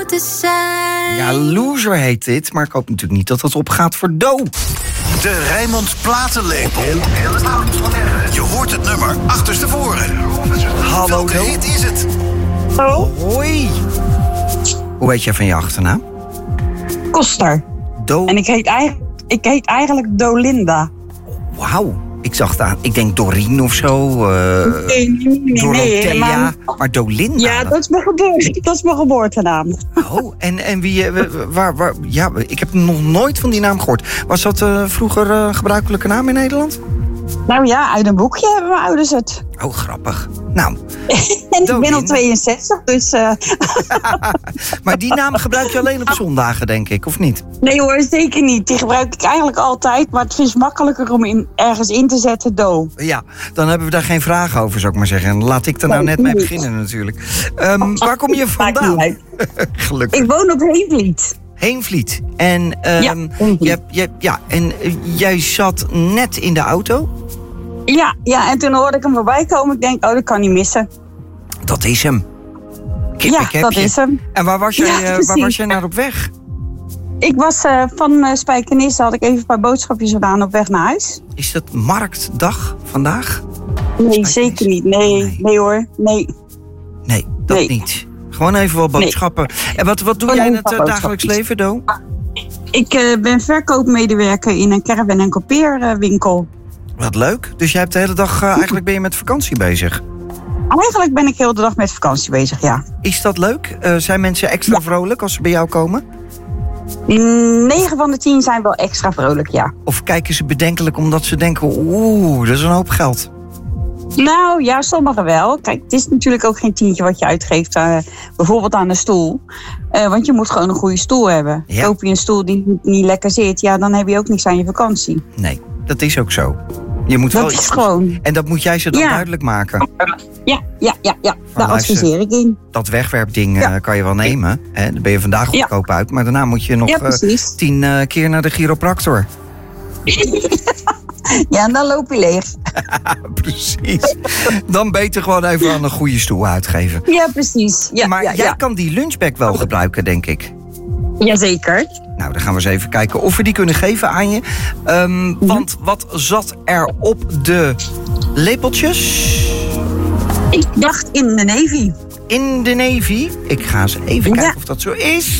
jou te zijn. Ja, Loser heet dit, maar ik hoop natuurlijk niet dat het opgaat voor Do. De Rijnmond Platenlepel. Je hoort het nummer achterstevoren. Hallo, Welke Do. hit is het? Hallo? Hoi. Hoe heet jij van je achternaam? Koster. Do. En ik heet eigenlijk Dolinda. Wauw. Ik denk Doreen of zo. Nee, Dorothea. Maar Dolinda. Ja, dat is mijn geboortenaam. Oh, en wie... waar, ja, ik heb nog nooit van die naam gehoord. Was dat vroeger een gebruikelijke naam in Nederland? Nou ja, uit een boekje hebben mijn ouders het. Oh, grappig. Nou. En ik ben al 62, dus... Maar die naam gebruik je alleen op zondagen, denk ik, of niet? Nee hoor, zeker niet. Die gebruik ik eigenlijk altijd. Maar het is makkelijker om ergens in te zetten, Do. Ja, dan hebben we daar geen vragen over, zou ik maar zeggen. En laat ik er nou net mee beginnen, natuurlijk. Waar kom je vandaan? Gelukkig. Ik woon op Heenvliet. Heenvliet. En, jij zat net in de auto? Ja, en toen hoorde ik hem voorbij komen. Ik denk, dat kan niet missen. Dat is hem. Is hem. En waar was jij naar op weg? Ik was van Spijkenisse, had ik even een paar boodschapjes gedaan op weg naar huis. Is dat marktdag vandaag? Nee, zeker niet. Nee hoor. Nee, dat niet. Gewoon even wat boodschappen. Nee. En wat doe jij in het dagelijks leven, Do? Ik ben verkoopmedewerker in een caravan- en kampeerwinkel. Wat leuk. Dus jij hebt de hele dag, eigenlijk ben je met vakantie bezig? Eigenlijk ben ik heel de dag met vakantie bezig, ja. Is dat leuk? Zijn mensen extra vrolijk als ze bij jou komen? 9 van de 10 zijn wel extra vrolijk, ja. Of kijken ze bedenkelijk omdat ze denken, dat is een hoop geld? Nou ja, sommigen wel. Kijk, het is natuurlijk ook geen tientje wat je uitgeeft, bijvoorbeeld aan een stoel. Want je moet gewoon een goede stoel hebben. Ja. Koop je een stoel die niet lekker zit, ja, dan heb je ook niks aan je vakantie. Nee, dat is ook zo. Je moet dat wel is iets... gewoon. En dat moet jij ze dan duidelijk maken. Ja. Daar adviseer ik in. Dat wegwerpding kan je wel nemen. Hè? Daar ben je vandaag goedkoop uit. Maar daarna moet je nog 10 keer naar de chiropractor. Ja, en dan loop je leeg. Precies. Dan beter gewoon even aan een goede stoel uitgeven. Ja, precies. Ja, maar jij kan die lunchbag wel gebruiken, denk ik. Jazeker. Nou, dan gaan we eens even kijken of we die kunnen geven aan je. Want wat zat er op de lepeltjes? Ik dacht in de Navy. In de Navy? Ik ga eens even kijken of dat zo is.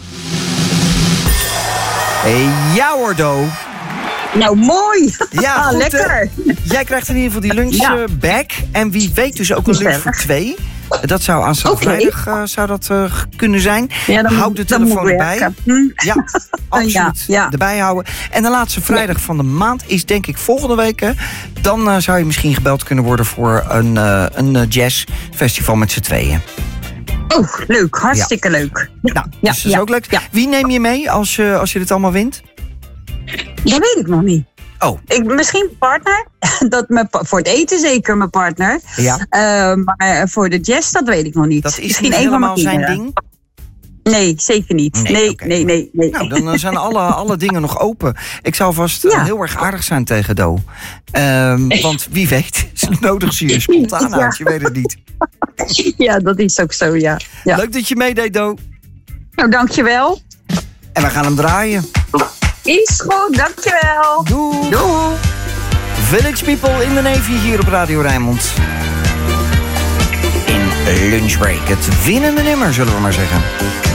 Ja hoor, Do. Nou, mooi. Ja, goed, lekker. Jij krijgt in ieder geval die lunchbag. En wie weet dus ook een lunch voor 2. Dat zou aanstaande vrijdag kunnen zijn. Ja, houd de telefoon erbij. Ja, absoluut. Erbij houden. En de laatste vrijdag van de maand is denk ik volgende week. Hè? Dan zou je misschien gebeld kunnen worden voor een jazzfestival met z'n tweeën. Oh, leuk. Hartstikke leuk. Nou, dus dat is ook leuk. Ja. Wie neem je mee als je dit allemaal wint? Dat weet ik nog niet. Oh. Misschien partner. Voor het eten zeker mijn partner. Ja. Maar voor de jazz, dat weet ik nog niet. Dat is misschien niet helemaal zijn ding? Nee, zeker niet. Nee. Nou, dan zijn alle dingen nog open. Ik zou vast heel erg aardig zijn tegen Do. Want wie weet, nodig ze je spontaan uit. Je weet het niet. Ja, dat is ook zo, ja. Leuk dat je meedeed, Do. Nou, dankjewel. En we gaan hem draaien. Is goed, dankjewel. Doei. Village People in the Navy hier op Radio Rijnmond. In Lunchbreak. Het winnende nummer, zullen we maar zeggen.